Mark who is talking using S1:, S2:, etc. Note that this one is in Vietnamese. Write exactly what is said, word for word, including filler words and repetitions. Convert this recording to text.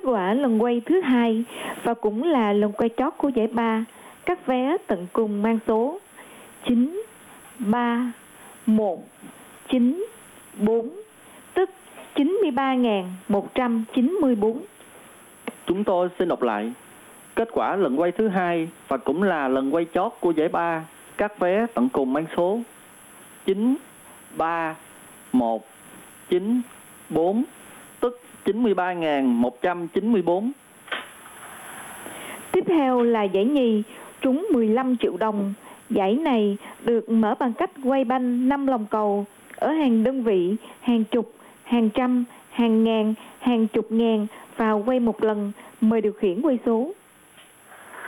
S1: quả lần quay thứ hai và cũng là lần quay chót của giải ba, các vé tận cùng mang số chín ba một chín bốn, tức chín mươi ba nghìn một trăm chín mươi bốn.
S2: Chúng tôi xin đọc lại. Kết quả lần quay thứ hai và cũng là lần quay chót của giải ba, các vé tận cùng mang số chín ba một chín bốn, tức chín mươi ba nghìn một trăm chín mươi bốn.
S1: Tiếp theo là giải nhì, trúng mười lăm triệu đồng. Giải này được mở bằng cách quay banh năm lòng cầu ở hàng đơn vị, hàng chục, hàng trăm, hàng ngàn, hàng chục ngàn và quay một lần, mời điều khiển quay số.